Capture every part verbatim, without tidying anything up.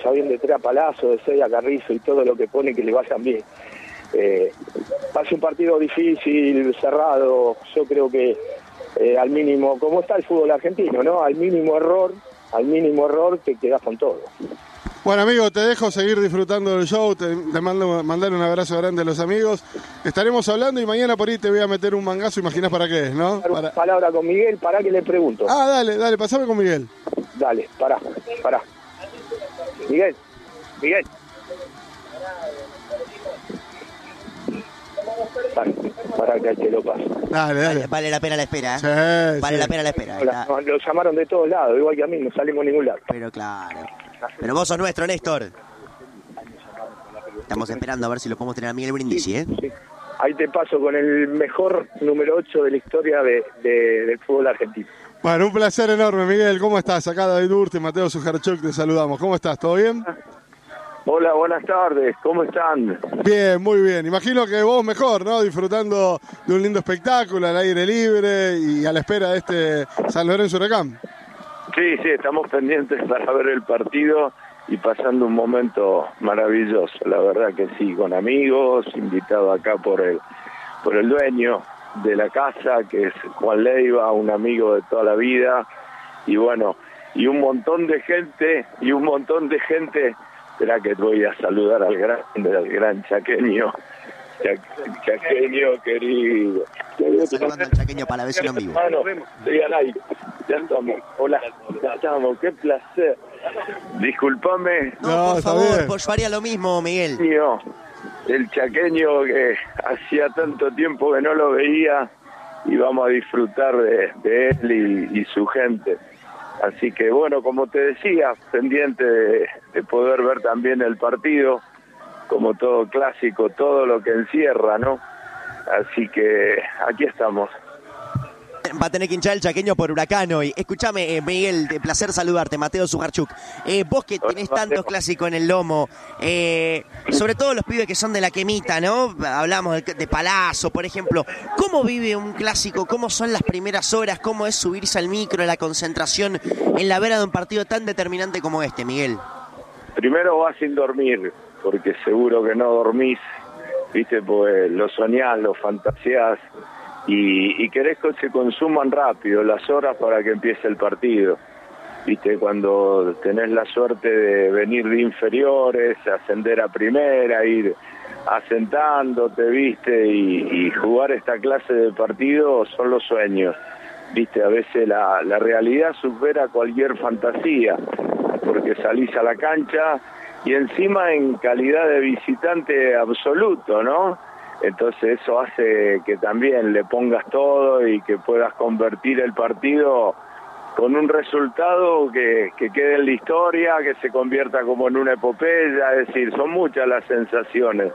ya bien de tres a Palazzo, de seis a Carrizo y todo lo que pone que le vayan bien. Eh, va a ser un partido difícil, cerrado, yo creo que eh, al mínimo, como está el fútbol argentino, ¿no? Al mínimo error, al mínimo error te quedás con todo. Bueno, amigo, te dejo seguir disfrutando del show, te, te mando mandar un abrazo grande a los amigos. Estaremos hablando y mañana por ahí te voy a meter un mangazo, imaginás para qué es, ¿no? Para... Palabra con Miguel, pará que le pregunto. Ah, dale, dale, pasame con Miguel. Dale, pará, pará. Miguel, Miguel. Para, para que te lo paso. Dale, dale. Vale, vale la pena la espera, ¿eh? Sí, vale sí. la pena la espera. Hola, no, lo llamaron de todos lados, igual que a mí, no salimos a ningún lado. Pero claro. Pero vos sos nuestro, Néstor. Estamos esperando a ver si lo podemos tener a Miguel Brindisi, ¿eh? Sí. Ahí te paso con el mejor número ocho de la historia de, de, del fútbol argentino. Bueno, un placer enorme, Miguel. ¿Cómo estás? Acá David Urte, Mateo Sujarchuk, te saludamos. ¿Cómo estás? ¿Todo bien? Hola, buenas tardes. ¿Cómo están? Bien, muy bien. Imagino que vos mejor, ¿no? Disfrutando de un lindo espectáculo al aire libre y a la espera de este San Lorenzo Huracán. Sí, sí, estamos pendientes para ver el partido y pasando un momento maravilloso. La verdad que sí, con amigos, invitado acá por el, por el dueño de la casa, que es Juan Leiva, un amigo de toda la vida. Y bueno, y un montón de gente, y un montón de gente... Será que voy a saludar al gran, al gran chaqueño, chaqueño querido. Saludando al chaqueño para ver si lo en vivo. Hermano, digan ahí, ya estamos. Hola, ya estamos, qué placer. Disculpame. No, No, por está favor, bien. por yo haría lo mismo, Miguel. El chaqueño que hacía tanto tiempo que no lo veía y vamos a disfrutar de, de él y, y su gente. Así que bueno, como te decía, pendiente de, de poder ver también el partido, como todo clásico, todo lo que encierra, ¿no? Así que aquí estamos. Va a tener que hinchar el chaqueño por Huracán hoy. Escúchame, eh, Miguel, de placer saludarte, Mateo Sujarchuk. Eh, vos que tenés tantos clásicos en el lomo, eh, sobre todo los pibes que son de la quemita, ¿no? Hablamos de, de Palazzo, por ejemplo. ¿Cómo vive un clásico? ¿Cómo son las primeras horas? ¿Cómo es subirse al micro, la concentración en la vera de un partido tan determinante como este, Miguel? Primero vas sin dormir, porque seguro que no dormís, ¿viste? Pues lo soñás, lo fantaseás. Y, y querés que se consuman rápido las horas para que empiece el partido. Viste, cuando tenés la suerte de venir de inferiores, ascender a primera, ir asentándote, viste, y, y jugar esta clase de partido son los sueños. Viste, a veces la, la realidad supera cualquier fantasía, porque salís a la cancha y encima en calidad de visitante absoluto, ¿no? Entonces eso hace que también le pongas todo y que puedas convertir el partido con un resultado que, que quede en la historia, que se convierta como en una epopeya, es decir, son muchas las sensaciones.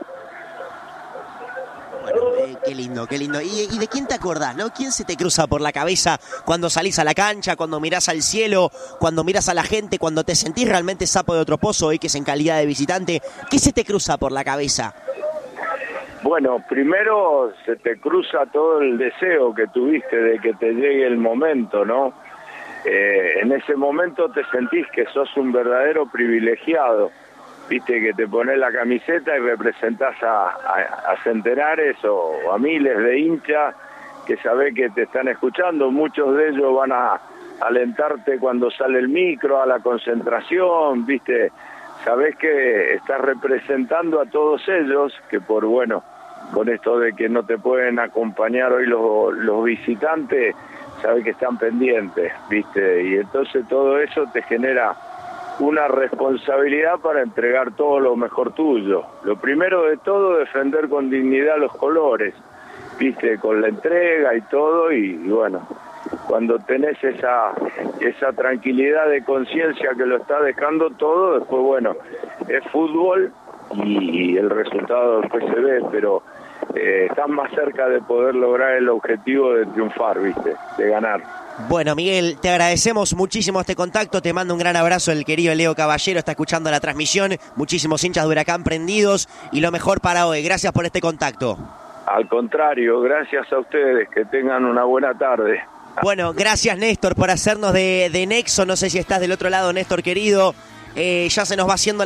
Bueno, eh, qué lindo, qué lindo. ¿Y, ¿Y de quién te acordás, no? ¿Quién se te cruza por la cabeza cuando salís a la cancha, cuando mirás al cielo, cuando mirás a la gente, cuando te sentís realmente sapo de otro pozo, hoy que es en calidad de visitante? ¿Qué se te cruza por la cabeza? Bueno, primero se te cruza todo el deseo que tuviste de que te llegue el momento, ¿no? Eh, en ese momento te sentís que sos un verdadero privilegiado, viste, que te pones la camiseta y representás a, a, a centenares o a miles de hinchas que sabés que te están escuchando. Muchos de ellos van a alentarte cuando sale el micro, a la concentración, viste. Sabés que estás representando a todos ellos, que por, bueno, con esto de que no te pueden acompañar hoy los, los visitantes, sabés que están pendientes, ¿viste? Y entonces todo eso te genera una responsabilidad para entregar todo lo mejor tuyo. Lo primero de todo, defender con dignidad los colores, ¿viste? Con la entrega y todo, y, y bueno... Cuando tenés esa esa tranquilidad de conciencia que lo está dejando todo, después, bueno, es fútbol y, y el resultado después se ve, pero eh, estás más cerca de poder lograr el objetivo de triunfar, ¿viste? De ganar. Bueno, Miguel, te agradecemos muchísimo este contacto, te mando un gran abrazo, el querido Leo Caballero está escuchando la transmisión, muchísimos hinchas de Huracán prendidos y lo mejor para hoy, gracias por este contacto. Al contrario, gracias a ustedes, que tengan una buena tarde. Bueno, gracias Néstor por hacernos de, de nexo, no sé si estás del otro lado, Néstor querido. eh, ya se nos va haciendo